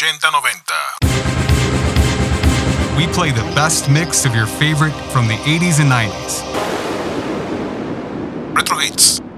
80-90. We play the best mix of your favorite from the 80s and 90s. Retro Hits.